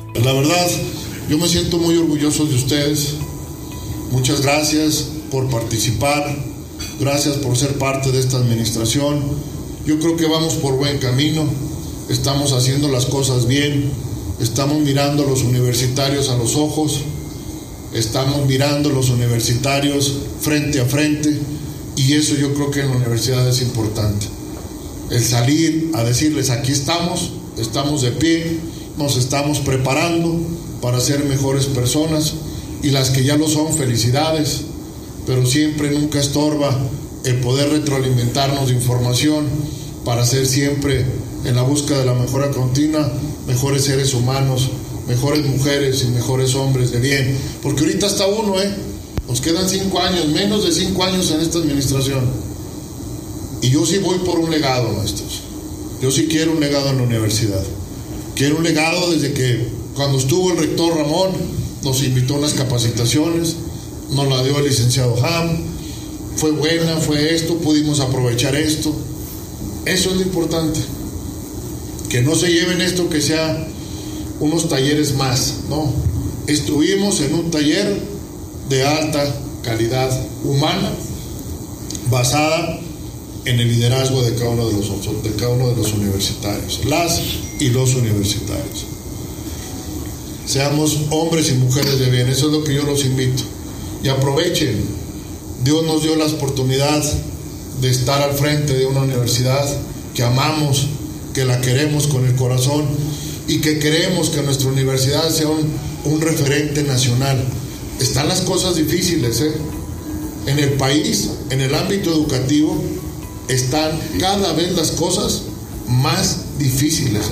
La verdad, yo me siento muy orgulloso de ustedes. Muchas gracias por participar, gracias por ser parte de esta administración. Yo creo que vamos por buen camino, estamos haciendo las cosas bien, estamos mirando a los universitarios a los ojos, estamos mirando a los universitarios frente a frente, y eso yo creo que en la universidad es importante. El salir a decirles: aquí estamos de pie, nos estamos preparando para ser mejores personas, y las que ya lo son, felicidades, pero siempre nunca estorba el poder retroalimentarnos de información para ser siempre, en la búsqueda de la mejora continua, mejores seres humanos, mejores mujeres y mejores hombres de bien. Porque ahorita está uno, nos quedan 5 años, menos de 5 años en esta administración. Y yo sí voy por un legado, maestros. Yo sí quiero un legado en la universidad. Quiero un legado desde que cuando estuvo el rector Ramón, nos invitó a unas capacitaciones, nos la dio el licenciado Ham, fue buena, fue esto, pudimos aprovechar esto. Eso es lo importante. Que no se lleven esto que sea unos talleres más, no. Estuvimos en un taller de alta calidad humana, basada en el liderazgo de cada uno de los universitarios, las y los universitarios. Seamos hombres y mujeres de bien, eso es lo que yo los invito. Y aprovechen, Dios nos dio la oportunidad de estar al frente de una universidad que amamos, que la queremos con el corazón y que queremos que nuestra universidad sea un referente nacional. Están las cosas difíciles, en el país, en el ámbito educativo, están cada vez las cosas más difíciles.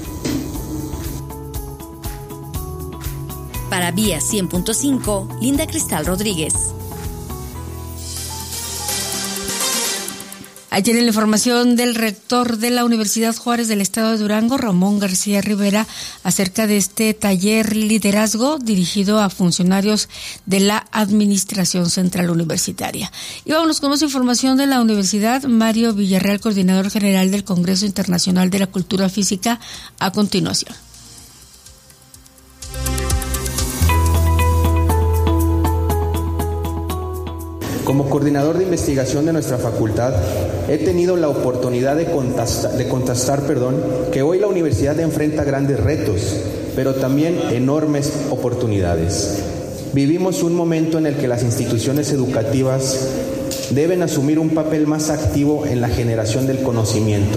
Para Vía 100.5, Linda Cristal Rodríguez. Ayer en la información del rector de la Universidad Juárez del Estado de Durango, Ramón García Rivera, acerca de este taller liderazgo dirigido a funcionarios de la Administración Central Universitaria. Y vámonos con más información de la universidad. Mario Villarreal, coordinador general del Congreso Internacional de la Cultura Física, a continuación. Como coordinador de investigación de nuestra facultad, he tenido la oportunidad de contrastar que hoy la universidad enfrenta grandes retos, pero también enormes oportunidades. Vivimos un momento en el que las instituciones educativas deben asumir un papel más activo en la generación del conocimiento.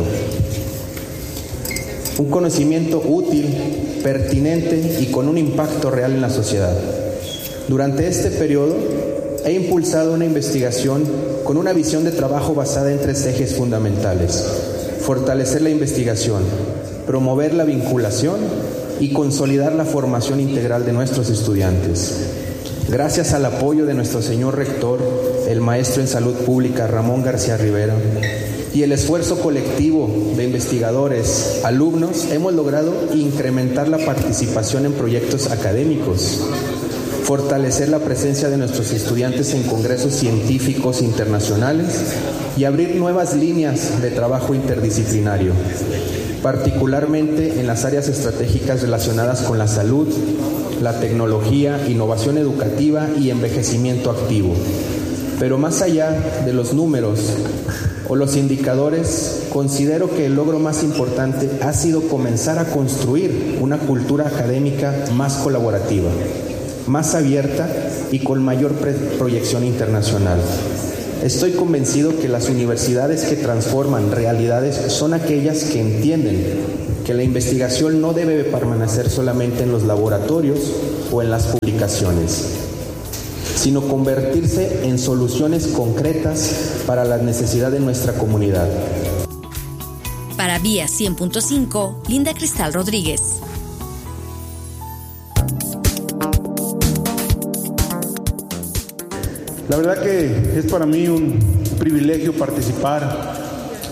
Un conocimiento útil, pertinente y con un impacto real en la sociedad. Durante este periodo, he impulsado una investigación con una visión de trabajo basada en 3 ejes fundamentales: fortalecer la investigación, promover la vinculación y consolidar la formación integral de nuestros estudiantes. Gracias al apoyo de nuestro señor rector, el maestro en salud pública Ramón García Rivera, y el esfuerzo colectivo de investigadores, alumnos, hemos logrado incrementar la participación en proyectos académicos, fortalecer la presencia de nuestros estudiantes en congresos científicos internacionales y abrir nuevas líneas de trabajo interdisciplinario, particularmente en las áreas estratégicas relacionadas con la salud, la tecnología, innovación educativa y envejecimiento activo. Pero más allá de los números o los indicadores, considero que el logro más importante ha sido comenzar a construir una cultura académica más colaborativa, más abierta y con mayor proyección internacional. Estoy convencido que las universidades que transforman realidades son aquellas que entienden que la investigación no debe permanecer solamente en los laboratorios o en las publicaciones, sino convertirse en soluciones concretas para las necesidades de nuestra comunidad. Para Vía 100.5, Linda Cristal Rodríguez. La verdad que es para mí un privilegio participar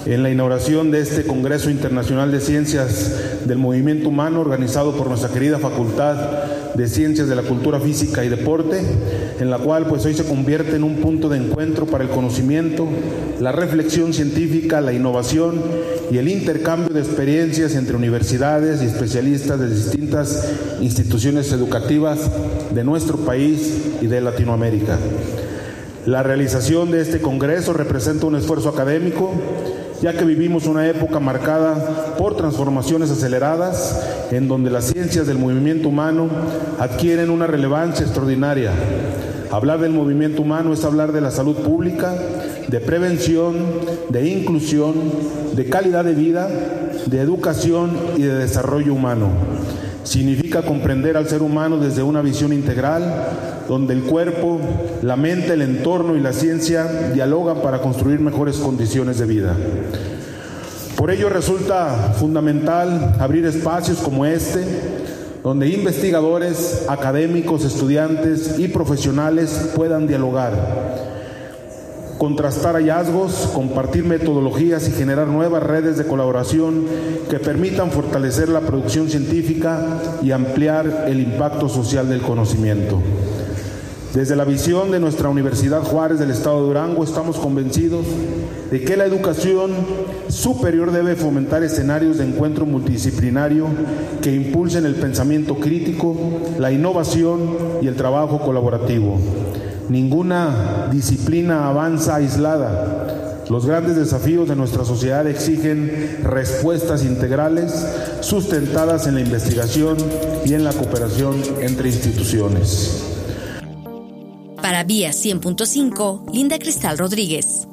en la inauguración de este Congreso Internacional de Ciencias del Movimiento Humano, organizado por nuestra querida Facultad de Ciencias de la Cultura Física y Deporte, en la cual pues hoy se convierte en un punto de encuentro para el conocimiento, la reflexión científica, la innovación y el intercambio de experiencias entre universidades y especialistas de distintas instituciones educativas de nuestro país y de Latinoamérica. La realización de este congreso representa un esfuerzo académico, ya que vivimos una época marcada por transformaciones aceleradas, en donde las ciencias del movimiento humano adquieren una relevancia extraordinaria. Hablar del movimiento humano es hablar de la salud pública, de prevención, de inclusión, de calidad de vida, de educación y de desarrollo humano. Significa comprender al ser humano desde una visión integral, donde el cuerpo, la mente, el entorno y la ciencia dialogan para construir mejores condiciones de vida. Por ello resulta fundamental abrir espacios como este, donde investigadores, académicos, estudiantes y profesionales puedan dialogar, contrastar hallazgos, compartir metodologías y generar nuevas redes de colaboración que permitan fortalecer la producción científica y ampliar el impacto social del conocimiento. Desde la visión de nuestra Universidad Juárez del Estado de Durango, estamos convencidos de que la educación superior debe fomentar escenarios de encuentro multidisciplinario que impulsen el pensamiento crítico, la innovación y el trabajo colaborativo. Ninguna disciplina avanza aislada. Los grandes desafíos de nuestra sociedad exigen respuestas integrales sustentadas en la investigación y en la cooperación entre instituciones. Para Vía 100.5, Linda Cristal Rodríguez.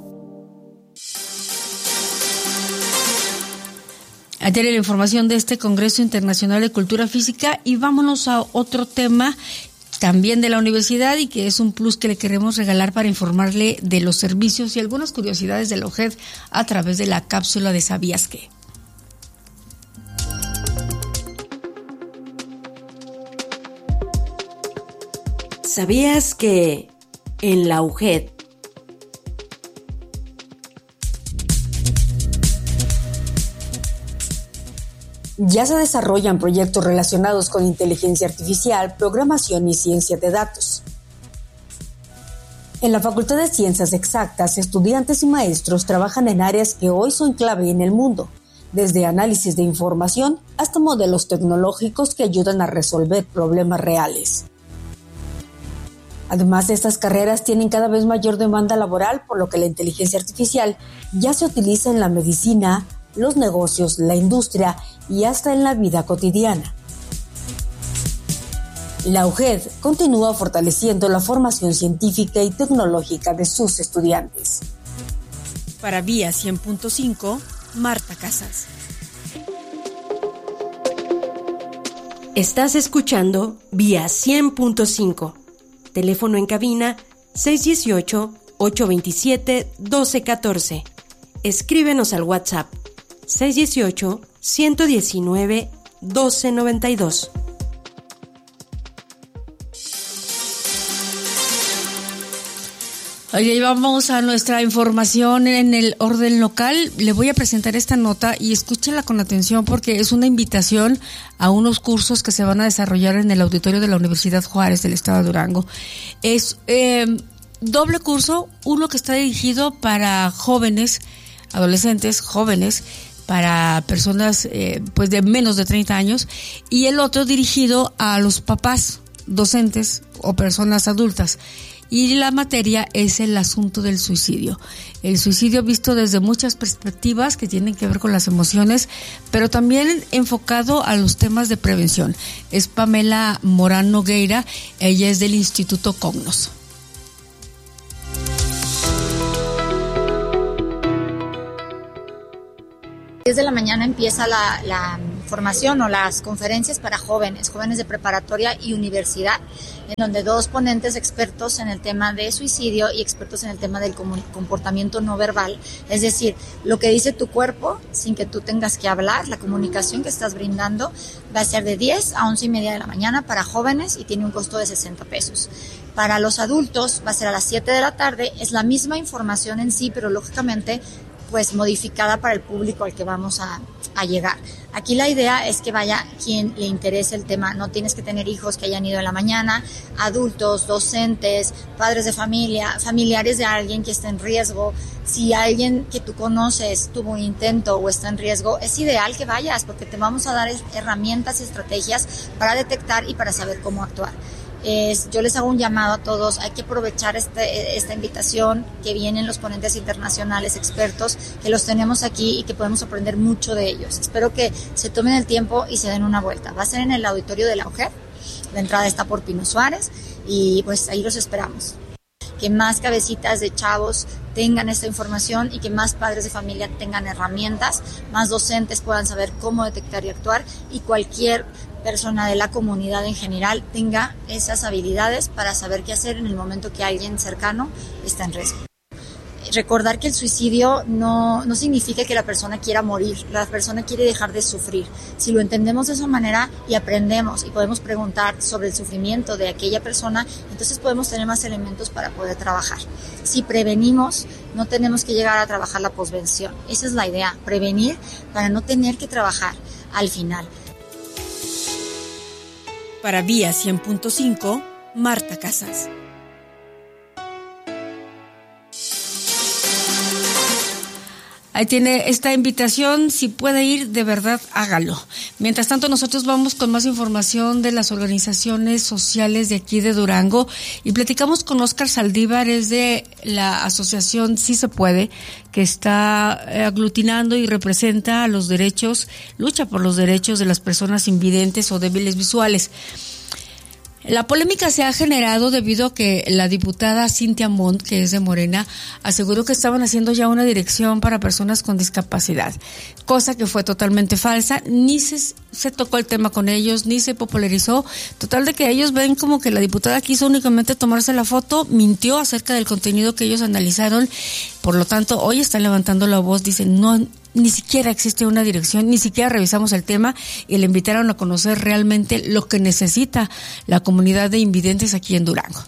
Ayer la información de este Congreso Internacional de Cultura Física y vámonos a otro tema también de la universidad y que es un plus que le queremos regalar para informarle de los servicios y algunas curiosidades de la UJED a través de la cápsula de ¿Sabías qué? ¿Sabías que en la UJED ya se desarrollan proyectos relacionados con inteligencia artificial, programación y ciencia de datos? En la Facultad de Ciencias Exactas, estudiantes y maestros trabajan en áreas que hoy son clave en el mundo, desde análisis de información hasta modelos tecnológicos que ayudan a resolver problemas reales. Además, estas carreras tienen cada vez mayor demanda laboral, por lo que la inteligencia artificial ya se utiliza en la medicina, los negocios, la industria y hasta en la vida cotidiana. La UJED continúa fortaleciendo la formación científica y tecnológica de sus estudiantes. Para Vía 100.5, Marta Casas. Estás escuchando Vía 100.5. Teléfono en cabina 618-827-1214. Escríbenos al WhatsApp 618-119-1292. Oye, vamos a nuestra información en el orden local. Le voy a presentar esta nota y escúchenla con atención porque es una invitación a unos cursos que se van a desarrollar en el auditorio de la Universidad Juárez del Estado de Durango. Es doble curso, uno que está dirigido para jóvenes, adolescentes, jóvenes, para personas pues de menos de 30 años y el otro dirigido a los papás, docentes o personas adultas. Y la materia es el asunto del suicidio. El suicidio visto desde muchas perspectivas que tienen que ver con las emociones, pero también enfocado a los temas de prevención. Es Pamela Morán Nogueira, ella es del Instituto Cognos. 10 de la mañana empieza la formación o las conferencias para jóvenes de preparatoria y universidad, en donde dos ponentes expertos en el tema de suicidio y expertos en el tema del comportamiento no verbal, es decir, lo que dice tu cuerpo sin que tú tengas que hablar, la comunicación que estás brindando, va a ser de 10 a 11:30 de la mañana para jóvenes y tiene un costo de $60. Para los adultos va a ser a las 7 de la tarde, es la misma información en sí, pero lógicamente pues modificada para el público al que vamos a llegar. Aquí la idea es que vaya quien le interese el tema. No tienes que tener hijos que hayan ido en la mañana, adultos, docentes, padres de familia, familiares de alguien que esté en riesgo. Si alguien que tú conoces tuvo un intento o está en riesgo, es ideal que vayas porque te vamos a dar herramientas y estrategias para detectar y para saber cómo actuar. Yo les hago un llamado a todos, hay que aprovechar esta invitación, que vienen los ponentes internacionales, expertos, que los tenemos aquí y que podemos aprender mucho de ellos. Espero que se tomen el tiempo y se den una vuelta. Va a ser en el auditorio de la UGEP, la entrada está por Pino Suárez y pues ahí los esperamos. Que más cabecitas de chavos tengan esta información y que más padres de familia tengan herramientas, más docentes puedan saber cómo detectar y actuar y cualquier persona de la comunidad en general tenga esas habilidades para saber qué hacer en el momento que alguien cercano está en riesgo. Recordar que el suicidio no significa que la persona quiera morir, la persona quiere dejar de sufrir. Si lo entendemos de esa manera y aprendemos y podemos preguntar sobre el sufrimiento de aquella persona, entonces podemos tener más elementos para poder trabajar. Si prevenimos, no tenemos que llegar a trabajar la posvención. Esa es la idea, prevenir para no tener que trabajar al final. Para Vía 100.5, Marta Casas. Ahí tiene esta invitación, si puede ir, de verdad, hágalo. Mientras tanto, nosotros vamos con más información de las organizaciones sociales de aquí de Durango y platicamos con Óscar Saldívar, es de la asociación Sí Se Puede, que está aglutinando y representa a los derechos, lucha por los derechos de las personas invidentes o débiles visuales. La polémica se ha generado debido a que la diputada Cintia Montt, que es de Morena, aseguró que estaban haciendo ya una dirección para personas con discapacidad, cosa que fue totalmente falsa. Ni se tocó el tema con ellos, ni se popularizó. Total de que ellos ven como que la diputada quiso únicamente tomarse la foto, mintió acerca del contenido que ellos analizaron. Por lo tanto, hoy están levantando la voz, dicen, no, ni siquiera existe una dirección, ni siquiera revisamos el tema, y le invitaron a conocer realmente lo que necesita la comunidad de invidentes aquí en Durango.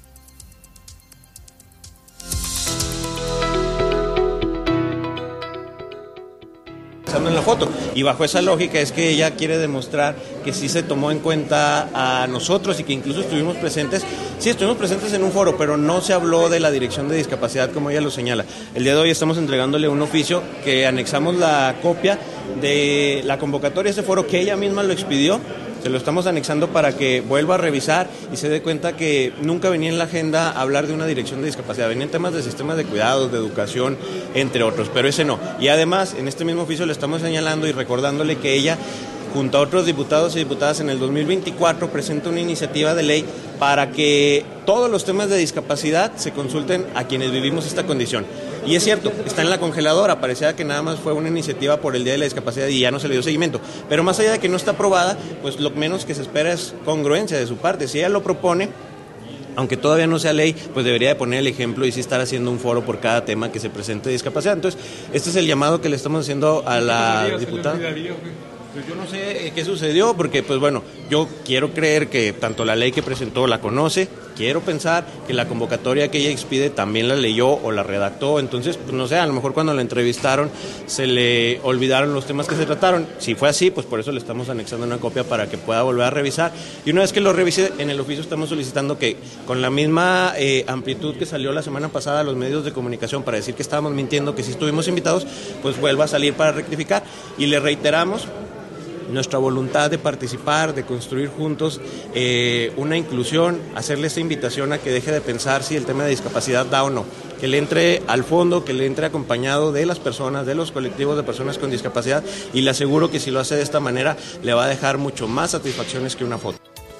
En la foto, y bajo esa lógica es que ella quiere demostrar que sí se tomó en cuenta a nosotros y que incluso estuvimos presentes en un foro, pero no se habló de la dirección de discapacidad como ella lo señala. El día de hoy estamos entregándole un oficio que anexamos la copia de la convocatoria a ese foro, que ella misma lo expidió. Se lo estamos anexando para que vuelva a revisar y se dé cuenta que nunca venía en la agenda hablar de una dirección de discapacidad. Venían temas de sistemas de cuidados, de educación, entre otros, pero ese no. Y además, en este mismo oficio le estamos señalando y recordándole que ella, junto a otros diputados y diputadas, en el 2024 presenta una iniciativa de ley para que todos los temas de discapacidad se consulten a quienes vivimos esta condición. Y es cierto, está en la congeladora, parecía que nada más fue una iniciativa por el Día de la Discapacidad y ya no se le dio seguimiento. Pero más allá de que no está aprobada, pues lo menos que se espera es congruencia de su parte. Si ella lo propone, aunque todavía no sea ley, pues debería de poner el ejemplo y sí estar haciendo un foro por cada tema que se presente de discapacidad. Entonces, este es el llamado que le estamos haciendo a la diputada. Pues yo no sé qué sucedió, porque pues bueno, yo quiero creer que tanto la ley que presentó la conoce, quiero pensar que la convocatoria que ella expide también la leyó o la redactó, entonces pues no sé, a lo mejor cuando la entrevistaron se le olvidaron los temas que se trataron. Si fue así, pues por eso le estamos anexando una copia para que pueda volver a revisar, y una vez que lo revise, en el oficio estamos solicitando que con la misma amplitud que salió la semana pasada a los medios de comunicación para decir que estábamos mintiendo, que sí estuvimos invitados, pues vuelva a salir para rectificar, y le reiteramos nuestra voluntad de participar, de construir juntos una inclusión, hacerle esta invitación a que deje de pensar si el tema de discapacidad da o no, que le entre al fondo, que le entre acompañado de las personas, de los colectivos de personas con discapacidad, y le aseguro que si lo hace de esta manera le va a dejar mucho más satisfacciones que una foto.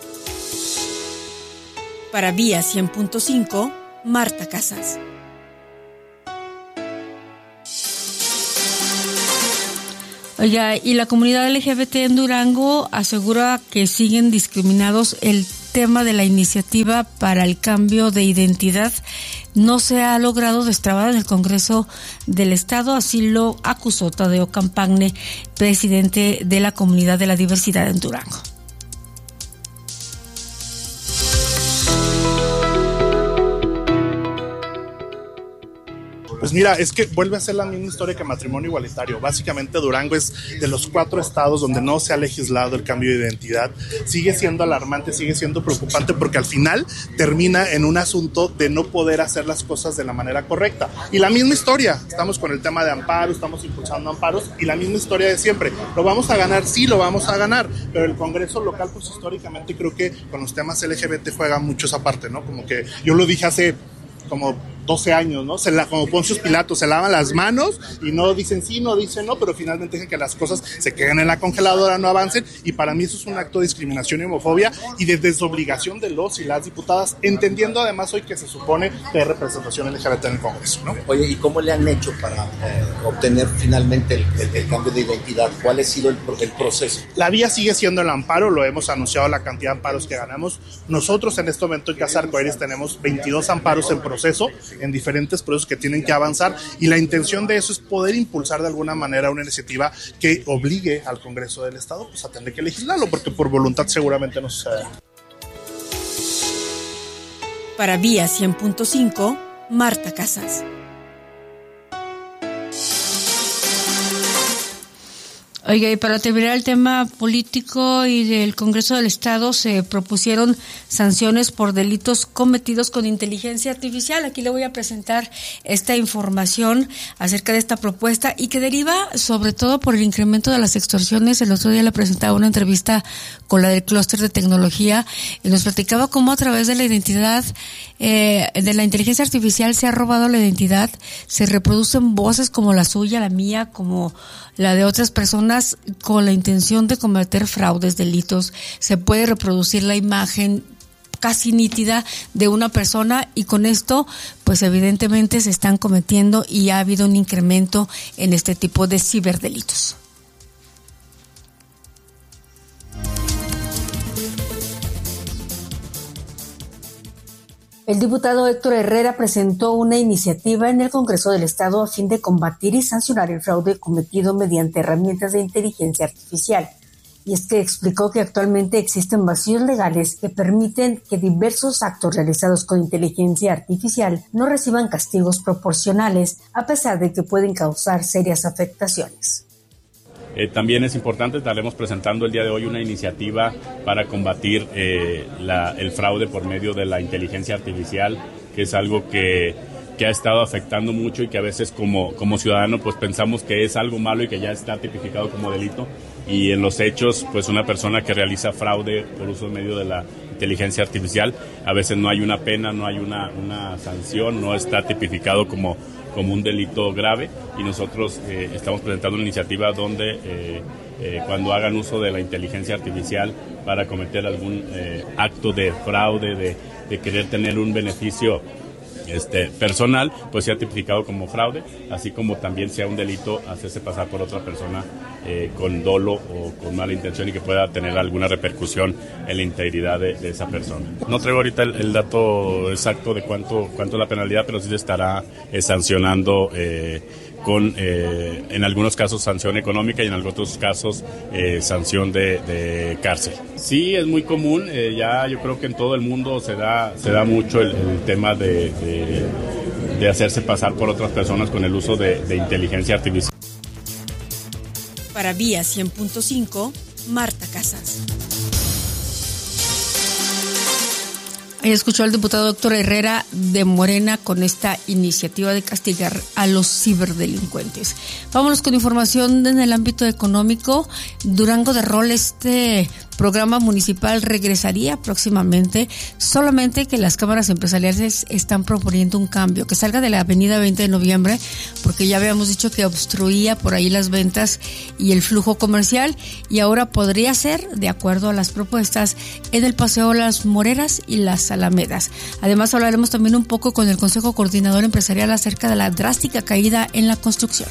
Para Vía 100.5, Marta Casas. Oiga, y la comunidad LGBT en Durango asegura que siguen discriminados. El tema de la iniciativa para el cambio de identidad no se ha logrado destrabar en el Congreso del Estado, así lo acusó Tadeo Campagne, presidente de la Comunidad de la Diversidad en Durango. Pues mira, es que vuelve a ser la misma historia que matrimonio igualitario. Básicamente Durango es de los 4 estados donde no se ha legislado el cambio de identidad. Sigue siendo alarmante, sigue siendo preocupante porque al final termina en un asunto de no poder hacer las cosas de la manera correcta. Y la misma historia, estamos con el tema de amparo, estamos impulsando amparos y la misma historia de siempre. ¿Lo vamos a ganar? Sí, lo vamos a ganar, pero el Congreso local pues históricamente creo que con los temas LGBT juega mucho esa parte, ¿no? Como que yo lo dije hace como 12 años, ¿no? Como Poncio Pilato, se lavan las manos y no dicen sí, no dicen no, pero finalmente dejan que las cosas se queden en la congeladora, no avancen, y para mí eso es un acto de discriminación y homofobia y de desobligación de los y las diputadas, entendiendo además hoy que se supone que hay representación LGBT en el Congreso, ¿no? Oye, ¿y cómo le han hecho para obtener finalmente el cambio de identidad? ¿Cuál ha sido el proceso? La vía sigue siendo el amparo, lo hemos anunciado la cantidad de amparos que ganamos. Nosotros en este momento en Casa Arcoíris tenemos 22 amparos en proceso, en diferentes procesos que tienen que avanzar, y la intención de eso es poder impulsar de alguna manera una iniciativa que obligue al Congreso del Estado pues, a tener que legislarlo, porque por voluntad seguramente no sucederá. Para Vía 100.5, Marta Casas. Oiga, y para terminar el tema político y del Congreso del Estado, se propusieron sanciones por delitos cometidos con inteligencia artificial. Aquí le voy a presentar esta información acerca de esta propuesta y que deriva sobre todo por el incremento de las extorsiones. El otro día le presentaba una entrevista con la del clúster de tecnología y nos platicaba cómo a través de la identidad, de la inteligencia artificial se ha robado la identidad, se reproducen voces como la suya, la mía, como la de otras personas con la intención de cometer fraudes, delitos. Se puede reproducir la imagen casi nítida de una persona y con esto pues evidentemente se están cometiendo y ha habido un incremento en este tipo de ciberdelitos. El diputado Héctor Herrera presentó una iniciativa en el Congreso del Estado a fin de combatir y sancionar el fraude cometido mediante herramientas de inteligencia artificial. Y es que explicó que actualmente existen vacíos legales que permiten que diversos actos realizados con inteligencia artificial no reciban castigos proporcionales, a pesar de que pueden causar serias afectaciones. También es importante, estaremos presentando el día de hoy una iniciativa para combatir el fraude por medio de la inteligencia artificial, que es algo que ha estado afectando mucho y que a veces como ciudadano pues pensamos que es algo malo y que ya está tipificado como delito, y en los hechos pues una persona que realiza fraude por uso de medio de la inteligencia artificial, a veces no hay una pena, no hay una sanción, no está tipificado como un delito grave, y nosotros estamos presentando una iniciativa donde cuando hagan uso de la inteligencia artificial para cometer algún acto de fraude, de querer tener un beneficio personal, pues sea tipificado como fraude, así como también sea un delito hacerse pasar por otra persona con dolo o con mala intención y que pueda tener alguna repercusión en la integridad de esa persona. No traigo ahorita el dato exacto de cuánto es la penalidad, pero sí se estará sancionando con en algunos casos sanción económica y en otros casos sanción de cárcel. Sí, es muy común, ya yo creo que en todo el mundo se da mucho el tema de hacerse pasar por otras personas con el uso de inteligencia artificial. Para Vía 100.5, Marta Casas. Ahí escuchó al diputado Héctor Herrera de Morena con esta iniciativa de castigar a los ciberdelincuentes. Vámonos con información en el ámbito económico. Durango de Rol, este programa municipal regresaría próximamente, solamente que las cámaras empresariales están proponiendo un cambio, que salga de la avenida 20 de noviembre, porque ya habíamos dicho que obstruía por ahí las ventas y el flujo comercial, y ahora podría ser, de acuerdo a las propuestas, en el Paseo Las Moreras y las Alamedas. Además hablaremos también un poco con el Consejo Coordinador Empresarial acerca de la drástica caída en la construcción.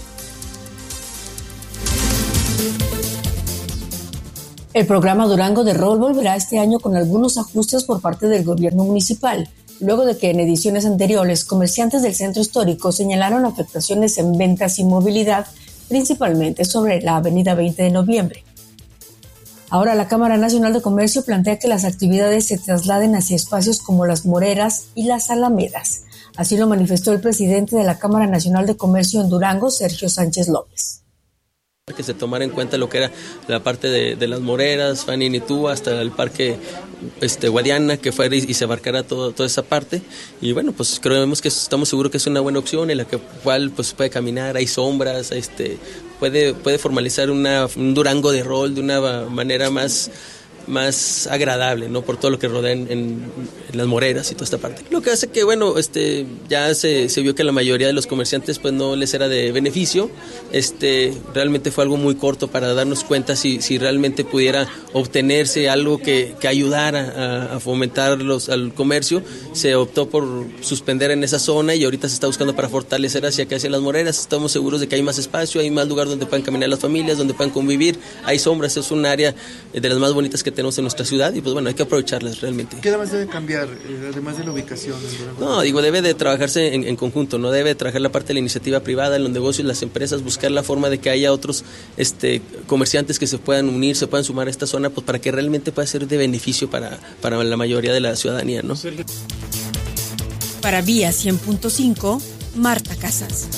El programa Durango de Rol volverá este año con algunos ajustes por parte del gobierno municipal, luego de que en ediciones anteriores comerciantes del centro histórico señalaron afectaciones en ventas y movilidad, principalmente sobre la avenida 20 de noviembre. Ahora la Cámara Nacional de Comercio plantea que las actividades se trasladen hacia espacios como Las Moreras y las Alamedas. Así lo manifestó el presidente de la Cámara Nacional de Comercio en Durango, Sergio Sánchez López. Que se tomara en cuenta lo que era la parte de las Moreras, Faninitú, hasta el parque Guadiana, que fuera y se abarcara toda esa parte. Y bueno, pues creemos que estamos seguros que es una buena opción en la cual pues puede caminar, hay sombras, puede formalizar un Durango de rol de una manera más agradable, ¿no? Por todo lo que rodea en las Moreras y toda esta parte. Lo que hace que, bueno, ya se vio que la mayoría de los comerciantes pues no les era de beneficio. Realmente fue algo muy corto para darnos cuenta si realmente pudiera obtenerse algo que ayudara a fomentar al comercio. Se optó por suspender en esa zona y ahorita se está buscando para fortalecer hacia las Moreras. Estamos seguros de que hay más espacio, hay más lugar donde puedan caminar las familias, donde puedan convivir, hay sombras, es un área de las más bonitas que tenemos en nuestra ciudad y pues bueno, hay que aprovecharlas realmente. ¿Qué más debe cambiar, además de la ubicación? No, debe de trabajarse en conjunto, no debe de trabajar la parte de la iniciativa privada, los negocios, las empresas, buscar la forma de que haya otros comerciantes que se puedan unir, se puedan sumar a esta zona, pues para que realmente pueda ser de beneficio para la mayoría de la ciudadanía, ¿no? Para Vía 100.5, Marta Casas.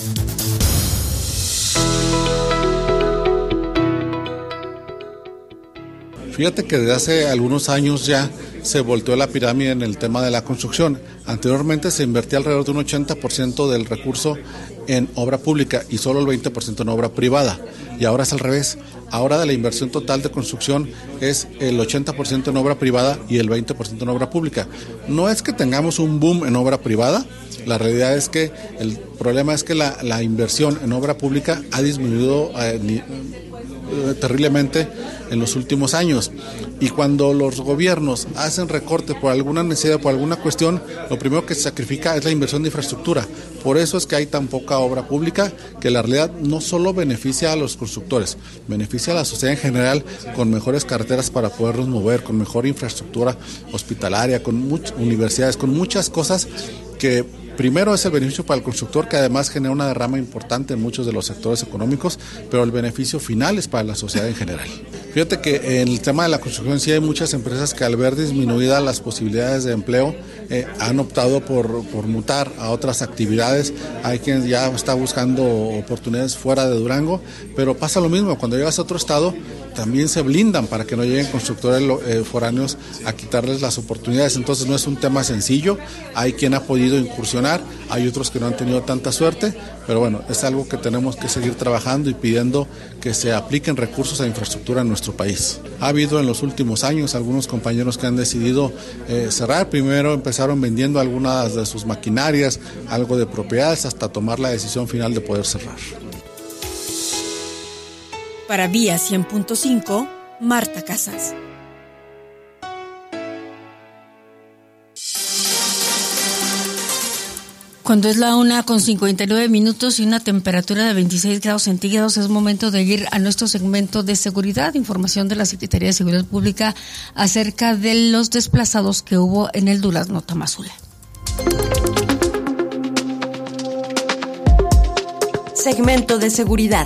Fíjate que desde hace algunos años ya se volteó la pirámide en el tema de la construcción. Anteriormente se invertía alrededor de un 80% del recurso en obra pública y solo el 20% en obra privada. Y ahora es al revés. Ahora de la inversión total de construcción es el 80% en obra privada y el 20% en obra pública. No es que tengamos un boom en obra privada, la realidad es que el problema es que la inversión en obra pública ha disminuido terriblemente en los últimos años, y cuando los gobiernos hacen recorte por alguna necesidad, por alguna cuestión, lo primero que se sacrifica es la inversión de infraestructura. Por eso es que hay tan poca obra pública, que la realidad no solo beneficia a los constructores, beneficia a la sociedad en general, con mejores carreteras para podernos mover, con mejor infraestructura hospitalaria, con universidades, con muchas cosas que primero es el beneficio para el constructor, que además genera una derrama importante en muchos de los sectores económicos, pero el beneficio final es para la sociedad en general. Fíjate que en el tema de la construcción sí hay muchas empresas que al ver disminuidas las posibilidades de empleo han optado por mutar a otras actividades. Hay quien ya está buscando oportunidades fuera de Durango, pero pasa lo mismo, cuando llegas a otro estado también se blindan para que no lleguen constructores foráneos a quitarles las oportunidades. Entonces no es un tema sencillo, hay quien ha podido incursionar, hay otros que no han tenido tanta suerte, pero bueno, es algo que tenemos que seguir trabajando y pidiendo que se apliquen recursos a infraestructura en nuestro país. Ha habido en los últimos años algunos compañeros que han decidido cerrar. Primero empezaron vendiendo algunas de sus maquinarias, algo de propiedades, hasta tomar la decisión final de poder cerrar. Para Vía 100.5, Marta Casas. Cuando es la 1:59 y una temperatura de 26 grados centígrados, es momento de ir a nuestro segmento de seguridad, información de la Secretaría de Seguridad Pública acerca de los desplazados que hubo en el Durazno Tamazula. Segmento de seguridad.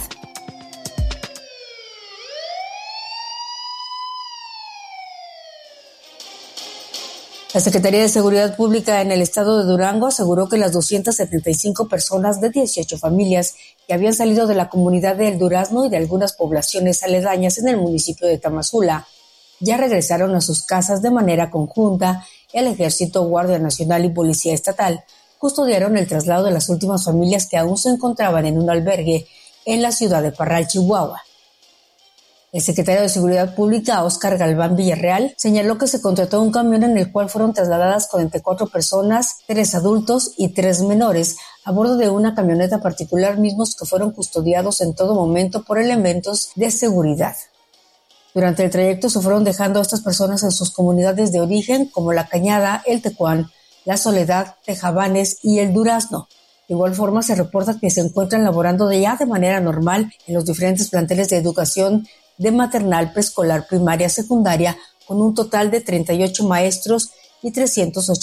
La Secretaría de Seguridad Pública en el estado de Durango aseguró que las 275 personas de 18 familias que habían salido de la comunidad de El Durazno y de algunas poblaciones aledañas en el municipio de Tamazula ya regresaron a sus casas de manera conjunta. El Ejército, Guardia Nacional y Policía Estatal custodiaron el traslado de las últimas familias que aún se encontraban en un albergue en la ciudad de Parral, Chihuahua. El secretario de Seguridad Pública, Óscar Galván Villarreal, señaló que se contrató un camión en el cual fueron trasladadas 44 personas, 3 adultos y 3 menores, a bordo de una camioneta particular, mismos que fueron custodiados en todo momento por elementos de seguridad. Durante el trayecto se fueron dejando a estas personas en sus comunidades de origen, como La Cañada, El Tecuán, La Soledad, Tejabanes y El Durazno. De igual forma, se reporta que se encuentran laborando de manera normal en los diferentes planteles de educación de maternal, preescolar, primaria, secundaria, con un total de 38 maestros y 380